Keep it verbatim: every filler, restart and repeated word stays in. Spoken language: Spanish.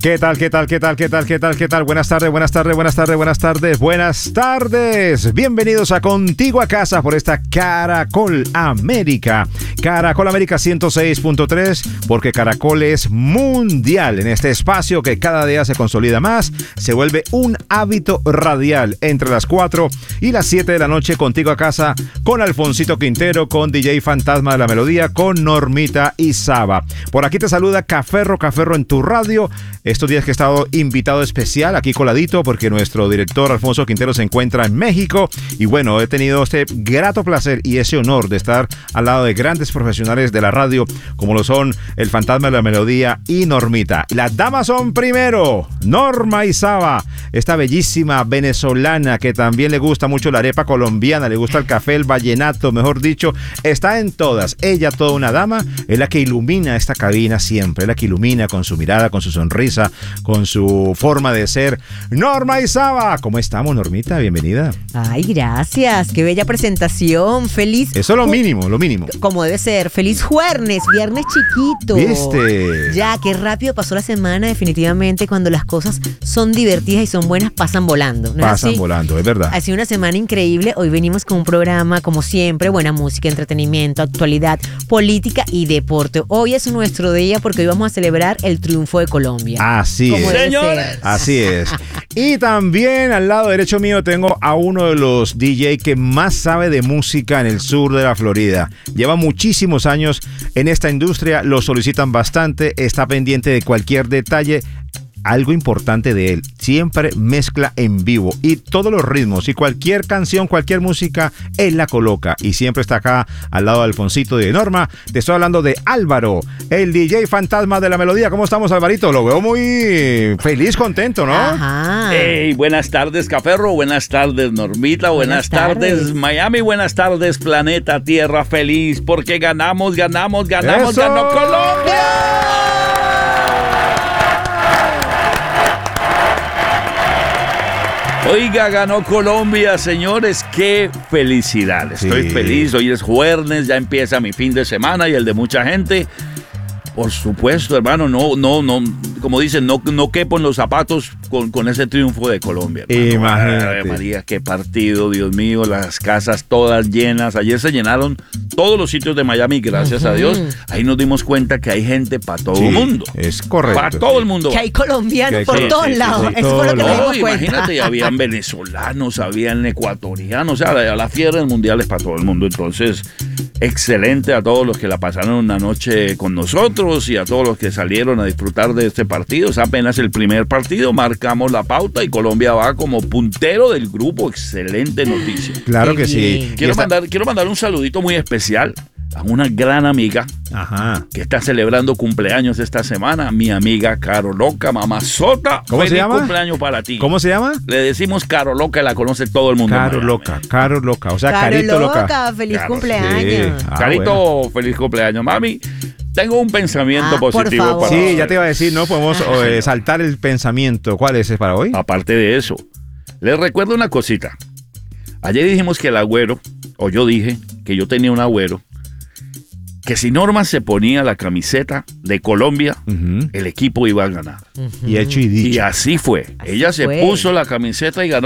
¿Qué tal, qué tal, qué tal, qué tal, qué tal, qué tal? Buenas tardes, buenas tardes, buenas tardes, buenas tardes, buenas tardes. Bienvenidos a Contigo a Casa por esta Caracol América. Caracol América ciento seis punto tres, porque Caracol es mundial en este espacio que cada día se consolida más, se vuelve un hábito radial entre las cuatro y las siete de la noche. Contigo a Casa con Alfonsito Quintero, con D J Fantasma de la Melodía, con Normita y Saba. Por aquí te saluda Caferro, Caferro en tu radio. Estos días que he estado invitado especial aquí coladito porque nuestro director Alfonso Quintero se encuentra en México y bueno, he tenido este grato placer y ese honor de estar al lado de grandes profesionales de la radio como lo son el Fantasma de la Melodía y Normita. Las damas son primero Norma y Saba, esta bellísima venezolana que también le gusta mucho la arepa colombiana, le gusta el café, el vallenato, mejor dicho, está en todas. Ella, toda una dama, es la que ilumina esta cabina siempre, es la que ilumina con su mirada, con su sonrisa, con su forma de ser. Norma y Saba, ¿cómo estamos, Normita? Bienvenida. Ay, gracias, qué bella presentación, feliz. Eso es lo mínimo, lo mínimo. Como debe ser, feliz jueves, viernes chiquito. ¿Viste? Ya, qué rápido pasó la semana, definitivamente, cuando las cosas son divertidas y son buenas, pasan volando. ¿No pasan es volando, es verdad. Ha sido una semana increíble, hoy venimos con un programa, como siempre, buena música, entretenimiento, actualidad, política y deporte. Hoy es nuestro día porque hoy vamos a celebrar el triunfo de Colombia. Así es. Señores. Así es. Y también al lado derecho mío tengo a uno de los D J que más sabe de música en el sur de la Florida. Lleva muchísimos años en esta industria, lo solicitan bastante, está pendiente de cualquier detalle. Algo importante de él, siempre mezcla en vivo y todos los ritmos y cualquier canción, cualquier música, él la coloca y siempre está acá al lado de Alfonsito y de Norma. Te estoy hablando de Álvaro, el D J Fantasma de la Melodía. ¿Cómo estamos, Alvarito? Lo veo muy feliz, contento, ¿no? Ajá. Hey, buenas tardes, Caferro, buenas tardes, Normita, buenas, buenas tardes. tardes, Miami, buenas tardes, planeta Tierra, feliz porque ganamos, ganamos, ganamos, ¡Eso! ¡Ganó Colombia! Oiga, ganó Colombia, señores, qué felicidad. Estoy Sí. feliz, hoy es jueves, ya empieza mi fin de semana y el de mucha gente. Por supuesto, hermano, no, no, no, como dicen, no, no quepo en los zapatos con, con ese triunfo de Colombia. Hermano. Imagínate. Ay, María, qué partido, Dios mío, las casas todas llenas. Ayer se llenaron todos los sitios de Miami, gracias uh-huh. a Dios. Ahí nos dimos cuenta que hay gente para todo Sí, el mundo. es correcto. Para todo sí. el mundo. Que hay colombianos Que hay por col- todos sí, sí, lados. sí, Eso fue lo que todo. nos No, dimos cuenta. imagínate, habían venezolanos, habían ecuatorianos, o sea, la, la fiesta del mundial es para todo el mundo. Entonces, excelente a todos los que la pasaron una noche con nosotros y a todos los que salieron a disfrutar de este partido. Es apenas el primer partido, marcamos la pauta y Colombia va como puntero del grupo. Excelente noticia. Claro Qué que sí. bien. Quiero Esta- mandar, quiero mandar un saludito muy especial a una gran amiga Ajá. que está celebrando cumpleaños esta semana, mi amiga Caro Loca, mamazota. ¿Cómo se Feliz llama? cumpleaños para ti. ¿Cómo se llama? Le decimos Caro Loca, la conoce todo el mundo. en Caro Miami. Loca, Caro Loca, o sea, Caro Carito Loca. loca, feliz Claro, cumpleaños. sí. Ah, Carito, bueno. feliz cumpleaños, mami. Tengo un pensamiento Ah, por positivo favor. para Sí, usted. ya te iba a decir, no podemos eh, saltar el pensamiento. ¿Cuál es ese para hoy? Aparte de eso, les recuerdo una cosita. Ayer dijimos que el agüero, o yo dije que yo tenía un agüero, que si Norma se ponía la camiseta de Colombia, Uh-huh. el equipo iba a ganar. Y hecho y Y dicho. así fue. Así Ella se fue. puso la camiseta y ganó.